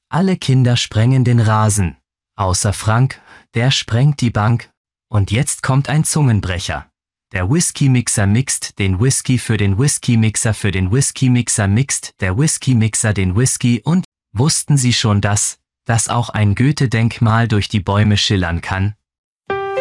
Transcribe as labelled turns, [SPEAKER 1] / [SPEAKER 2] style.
[SPEAKER 1] Alle Kinder sprengen den Rasen. Außer Frank, der sprengt die Bank. Und jetzt kommt ein Zungenbrecher. Der Whisky-Mixer mixt den Whisky für den Whisky-Mixer für den Whisky-Mixer mixt der Whisky-Mixer den Whisky und wussten Sie schon dass auch ein Goethe-Denkmal durch die Bäume schillern kann?